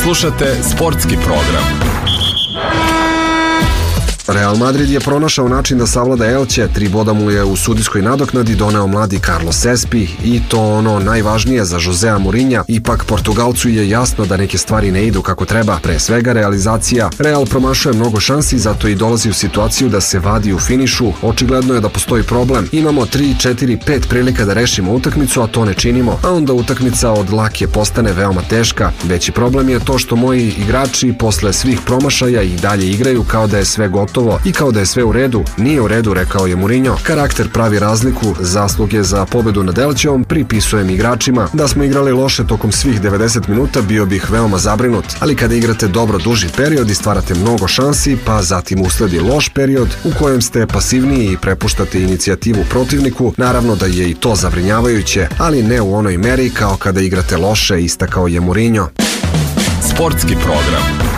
Slušate sportski program. Real Madrid je pronašao način da savlada Elche, 3 boda mu je u sudijskoj nadoknadi doneo mladi Carlos Espi i to ono najvažnije za Josea Mourinha. Ipak Portugalcu je jasno da neke stvari ne idu kako treba, pre svega realizacija. Real promašuje mnogo šansi, zato i dolazi u situaciju da se vadi u finišu. Očigledno je da postoji problem. Imamo 3, 4, 5 prilika da rešimo utakmicu, a to ne činimo. A onda utakmica od lake postane veoma teška. Veći problem je to što moji igrači posle svih promašaja i dalje igraju kao da je sve gotovo i kao da je sve u redu. Nije u redu, rekao je Mourinho. Karakter pravi razliku, zasluge za pobedu nad Elcheom pripisujem igračima. Da smo igrali loše tokom svih 90 minuta bio bih veoma zabrinut, ali kada igrate dobro duži period i stvarate mnogo šansi, pa zatim usledi loš period u kojem ste pasivniji i prepuštate inicijativu protivniku, naravno da je i to zabrinjavajuće, ali ne u onoj meri kao kada igrate loše, istakao je Mourinho. Sportski program.